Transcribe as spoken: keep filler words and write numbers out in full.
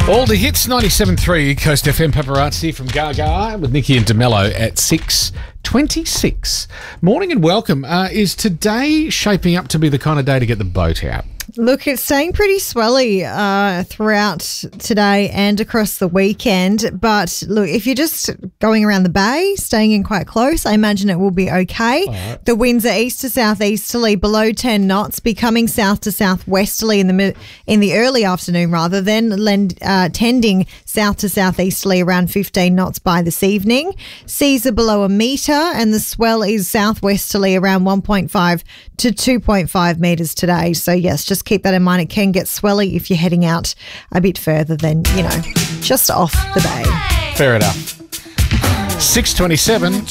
All the hits, ninety-seven point three Coast F M Paparazzi from Gaga with Nikki and DeMello at six twenty-six. Morning and welcome. Uh, is today shaping up to be the kind of day to get the boat out? Look, it's staying pretty swelly uh, throughout today and across the weekend. But look, if you're just going around the bay, staying in quite close, I imagine it will be okay. Right. The winds are east to southeasterly below ten knots, becoming south to southwesterly in the mid- in the early afternoon rather, then lend, uh, tending south to southeasterly around fifteen knots by this evening. Seas are below a metre and the swell is southwesterly around one point five to two point five metres today. So yes, just keep that in mind. It can get swelly if you're heading out a bit further than, you know, just off the bay. Fair enough. six twenty-seven.